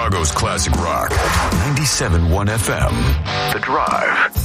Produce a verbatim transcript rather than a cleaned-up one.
Chicago's classic rock. ninety-seven point one F M. The Drive.